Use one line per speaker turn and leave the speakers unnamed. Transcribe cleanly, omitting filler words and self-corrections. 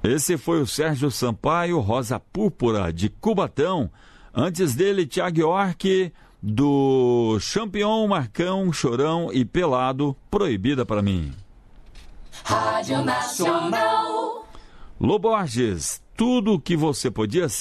Esse foi o Sérgio Sampaio, Rosa Púrpura, de Cubatão. Antes dele, Thiago York, do Champion, Marcão, Chorão e Pelado, Proibida Pra Mim.
Rádio Nacional.
Lô Borges, tudo o que você podia